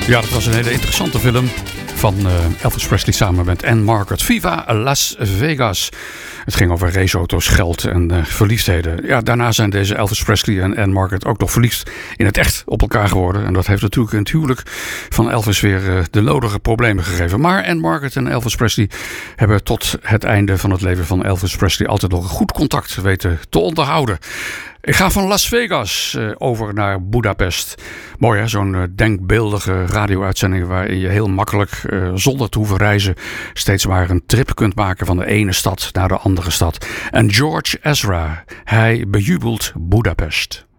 Ja, dat was een hele interessante film van Elvis Presley samen met Ann Margaret. Viva Las Vegas. Het ging over raceauto's, geld en verliefdheden. Ja, daarna zijn deze Elvis Presley en Ann Margaret ook nog verliefd in het echt op elkaar geworden. En dat heeft natuurlijk in het huwelijk van Elvis weer de nodige problemen gegeven. Maar Ann Margaret en Elvis Presley hebben tot het einde van het leven van Elvis Presley altijd nog een goed contact weten te onderhouden. Ik ga van Las Vegas over naar Budapest. Mooi hè, zo'n denkbeeldige radio-uitzending waarin je heel makkelijk, zonder te hoeven reizen, steeds maar een trip kunt maken van de ene stad naar de andere stad. En George Ezra, hij bejubelt Budapest.